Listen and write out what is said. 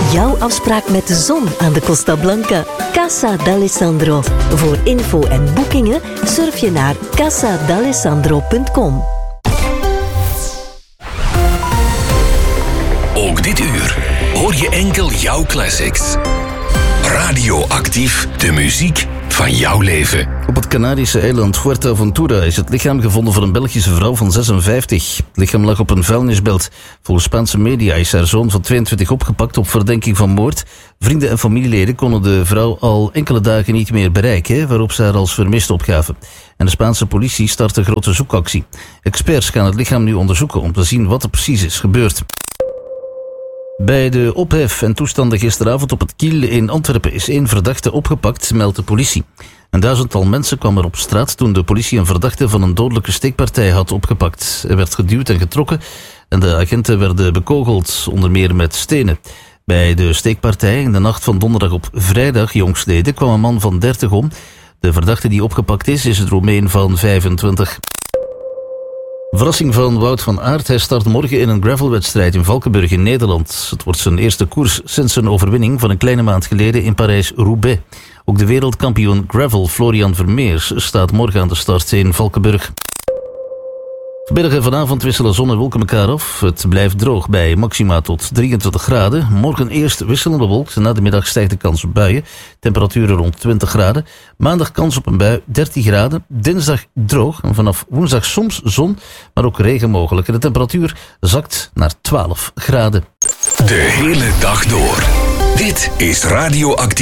Jouw afspraak met de zon aan de Costa Blanca. Casa d'Alessandro. Voor info en boekingen surf je naar casadalessandro.com. Ook dit uur hoor je enkel jouw classics. Radioactief, de muziek van jouw leven. Op het Canarische eiland Fuerteventura is het lichaam gevonden van een Belgische vrouw van 56. Het lichaam lag op een vuilnisbelt. Volgens Spaanse media is haar zoon van 22 opgepakt op verdenking van moord. Vrienden en familieleden konden de vrouw al enkele dagen niet meer bereiken, waarop ze haar als vermist opgaven. En de Spaanse politie start een grote zoekactie. Experts gaan het lichaam nu onderzoeken om te zien wat er precies is gebeurd. Bij de ophef en toestanden gisteravond op het Kiel in Antwerpen is 1 verdachte opgepakt, meldt de politie. Een 1000-tal mensen kwamen er op straat toen de politie een verdachte van een dodelijke steekpartij had opgepakt. Hij werd geduwd en getrokken en de agenten werden bekogeld, onder meer met stenen. Bij de steekpartij in de nacht van donderdag op vrijdag jongstleden kwam een man van 30 om. De verdachte die opgepakt is het Roemeen van 25. Verrassing van Wout van Aert. Hij start morgen in een gravelwedstrijd in Valkenburg in Nederland. Het wordt zijn eerste koers sinds zijn overwinning van een kleine maand geleden in Parijs-Roubaix. Ook de wereldkampioen gravel Florian Vermeers staat morgen aan de start in Valkenburg. Vanmiddag en vanavond wisselen zon en wolken elkaar af. Het blijft droog bij maxima tot 23 graden. Morgen eerst wisselend bewolkt. Na de middag stijgt de kans op buien. Temperaturen rond 20 graden. Maandag kans op een bui 13 graden. Dinsdag droog. En vanaf woensdag soms zon, maar ook regen mogelijk. En de temperatuur zakt naar 12 graden. De hele dag door. Dit is Radioactief.